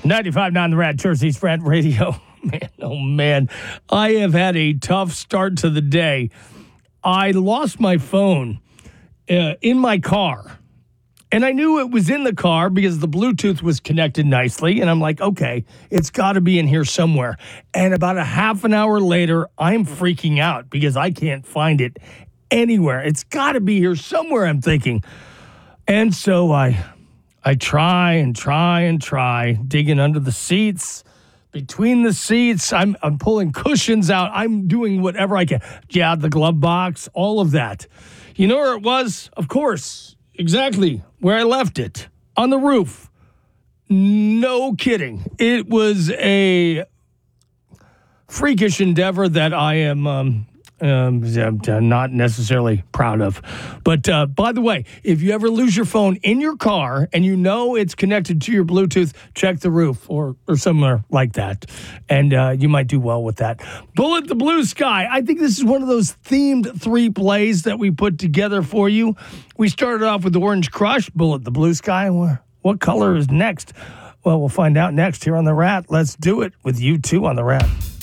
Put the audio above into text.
95.9 The Rat, Jersey's Rat Radio. Man, oh man, I have had a tough start to the day. I lost my phone in my car. And I knew it was in the car because the Bluetooth was connected nicely. And I'm like, okay, it's got to be in here somewhere. And about a half an hour later, I'm freaking out because I can't find it anywhere. It's got to be here somewhere, I'm thinking. And so I try and try, digging under the seats, between the seats. I'm pulling cushions out. I'm doing whatever I can. Yeah, the glove box, all of that. You know where it was? Of course. Exactly where I left it, on the roof. No kidding. It was a freakish endeavor that I am not necessarily proud of. But by the way, if you ever lose your phone in your car and you know it's connected to your Bluetooth, check the roof or somewhere like that. And you might do well with that. Bullet the Blue Sky. I think this is one of those themed 3 plays that we put together for you. We started off with the Orange Crush, Bullet the Blue Sky. What color is next? Well, we'll find out next here on The Rat. Let's do it with U2 on The Rat.